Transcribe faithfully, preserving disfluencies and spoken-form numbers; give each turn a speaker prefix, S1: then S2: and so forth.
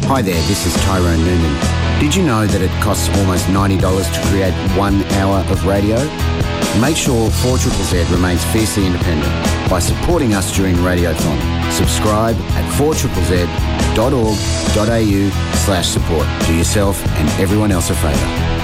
S1: Hi there, this is Tyrone Noonan. Did you know that it costs almost ninety dollars to create one hour of radio? Make sure four Z Z remains fiercely independent by supporting us during Radiothon. Subscribe at four Z Z dot org dot a u slash support. Do yourself and everyone else a favour.